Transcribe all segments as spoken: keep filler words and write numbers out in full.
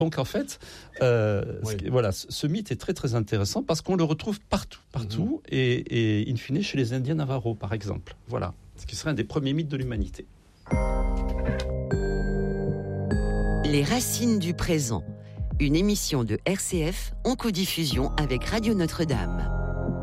Donc en fait, euh, oui. ce, voilà, ce mythe est très très intéressant parce qu'on le retrouve partout, partout, mmh. et, et in fine chez les Indiens Navajo par exemple. Voilà, ce qui serait un des premiers mythes de l'humanité. Les racines du présent, une émission de R C F en codiffusion avec Radio Notre-Dame.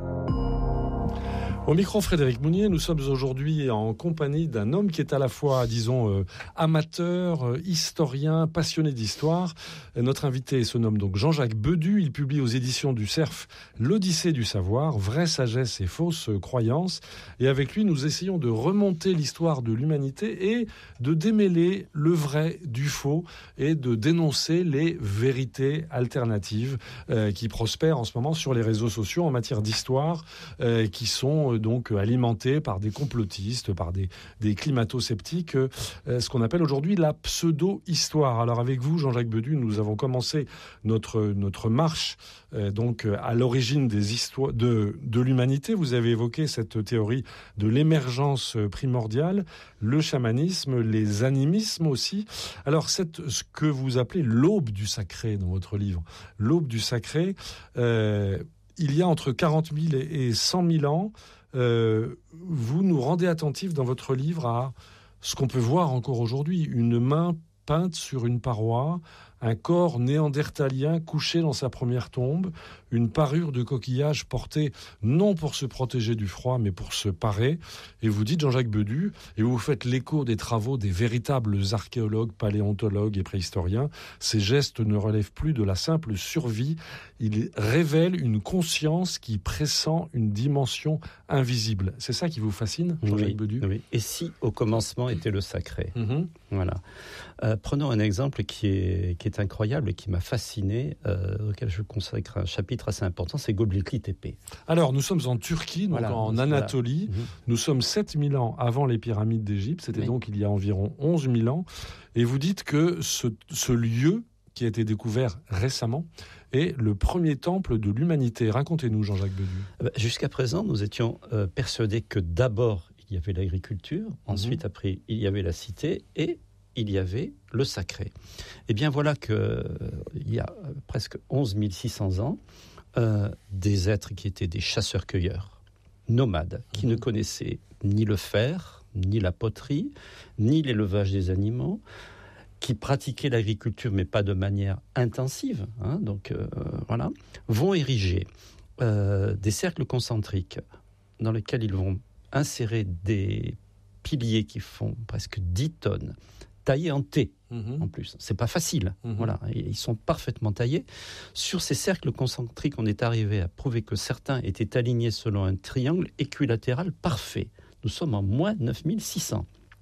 Au micro, Frédéric Mounier, nous sommes aujourd'hui en compagnie d'un homme qui est à la fois, disons, euh, amateur, euh, historien, passionné d'histoire. Euh, notre invité se nomme donc Jean-Jacques Bedu. Il publie aux éditions du Cerf L'Odyssée du savoir, vraie sagesse et fausse croyance. Et avec lui, nous essayons de remonter l'histoire de l'humanité et de démêler le vrai du faux et de dénoncer les vérités alternatives euh, qui prospèrent en ce moment sur les réseaux sociaux en matière d'histoire, euh, qui sont euh, donc alimentés par des complotistes, par des, des climato-sceptiques, euh, ce qu'on appelle aujourd'hui la pseudo-histoire. Alors avec vous, Jean-Jacques Bedu, nous avons commencé notre, notre marche euh, donc à l'origine des histoires de, de l'humanité. Vous avez évoqué cette théorie de l'émergence primordiale, le chamanisme, les animismes aussi. Alors cette, ce que vous appelez l'aube du sacré dans votre livre, l'aube du sacré, euh, il y a entre quarante mille et cent mille ans, euh, vous nous rendez attentifs dans votre livre à ce qu'on peut voir encore aujourd'hui, une main peinte sur une paroi, un corps néandertalien couché dans sa première tombe, une parure de coquillage portée non pour se protéger du froid, mais pour se parer. Et vous dites, Jean-Jacques Bedu, et vous faites l'écho des travaux des véritables archéologues, paléontologues et préhistoriens, ces gestes ne relèvent plus de la simple survie. Ils révèlent une conscience qui pressent une dimension invisible. C'est ça qui vous fascine, Jean-Jacques oui, Bedu ? Oui. Et si au commencement était le sacré ? Mm-hmm. Voilà. Euh, prenons un exemple qui est, qui est incroyable et qui m'a fasciné, euh, auquel je consacre un chapitre assez important, c'est Göbekli Tepe. Alors, nous sommes en Turquie, donc voilà, en Anatolie. Voilà. Nous sommes sept mille ans avant les pyramides d'Égypte. C'était oui. donc il y a environ onze mille ans. Et vous dites que ce, ce lieu, qui a été découvert récemment, est le premier temple de l'humanité. Racontez-nous, Jean-Jacques Bedu. Jusqu'à présent, nous étions euh, persuadés que d'abord, il y avait l'agriculture, ensuite, mmh. après, il y avait la cité, et il y avait le sacré. Eh bien, voilà qu'il euh, y a presque onze mille six cents ans, euh, des êtres qui étaient des chasseurs-cueilleurs, nomades, qui mmh. ne connaissaient ni le fer, ni la poterie, ni l'élevage des animaux, qui pratiquaient l'agriculture, mais pas de manière intensive, hein, donc euh, voilà, vont ériger euh, des cercles concentriques dans lesquels ils vont insérer des piliers qui font presque dix tonnes, taillés en T, mmh. en plus. C'est pas facile, mmh. voilà. Ils sont parfaitement taillés. Sur ces cercles concentriques, on est arrivé à prouver que certains étaient alignés selon un triangle équilatéral parfait. Nous sommes en moins neuf mille six cents.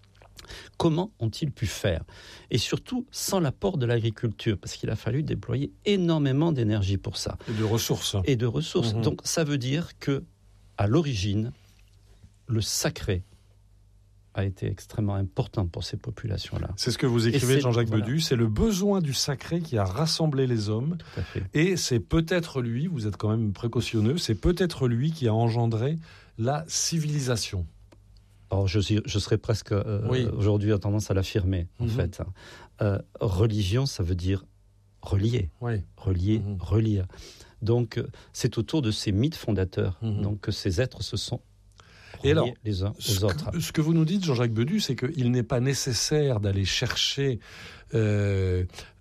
Comment ont-ils pu faire ? Et surtout, sans l'apport de l'agriculture, parce qu'il a fallu déployer énormément d'énergie pour ça. Et de ressources. Et de ressources. Mmh. Donc, ça veut dire que, à l'origine, le sacré a été extrêmement important pour ces populations-là. C'est ce que vous écrivez, Jean-Jacques voilà. Bedu, c'est le besoin du sacré qui a rassemblé les hommes. Tout à fait. Et c'est peut-être lui, vous êtes quand même précautionneux, c'est peut-être lui qui a engendré la civilisation. Alors, je, je serais presque, euh, oui. aujourd'hui, à tendance à l'affirmer, en mm-hmm. fait. Euh, religion, ça veut dire relier. Oui. Relier, mm-hmm. relire. Donc, c'est autour de ces mythes fondateurs mm-hmm. donc, que ces êtres se sont Et alors, les uns aux ce autres. Que, ce que vous nous dites, Jean-Jacques Bedu, c'est qu'il n'est pas nécessaire d'aller chercher euh,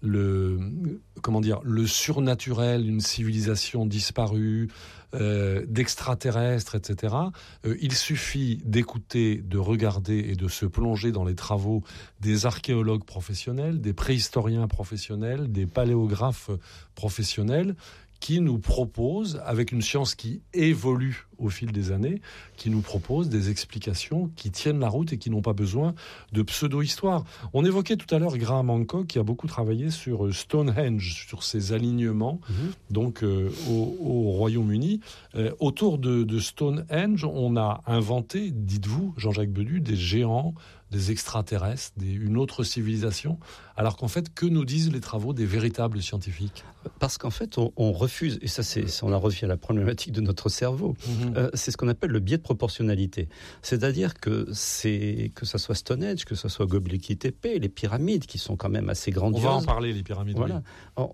le, comment dire, le surnaturel, une civilisation disparue, euh, d'extraterrestres, et cetera. Euh, il suffit d'écouter, de regarder et de se plonger dans les travaux des archéologues professionnels, des préhistoriens professionnels, des paléographes professionnels, qui nous propose, avec une science qui évolue au fil des années, qui nous propose des explications qui tiennent la route et qui n'ont pas besoin de pseudo-histoire. On évoquait tout à l'heure Graham Hancock, qui a beaucoup travaillé sur Stonehenge, sur ses alignements, mmh. donc euh, au, au Royaume-Uni. Euh, autour de, de Stonehenge, on a inventé, dites-vous, Jean-Jacques Bedu, des géants, des extraterrestres, des, une autre civilisation, alors qu'en fait, que nous disent les travaux des véritables scientifiques ? Parce qu'en fait, on, on refuse, et ça, c'est, on a revu à la problématique de notre cerveau, mmh. euh, c'est ce qu'on appelle le biais de proportionnalité. C'est-à-dire que, c'est, que ça soit Stonehenge, que ce soit Göbekli Tepe, les pyramides qui sont quand même assez grandioses. On va en parler, les pyramides. Voilà. Oui. Alors,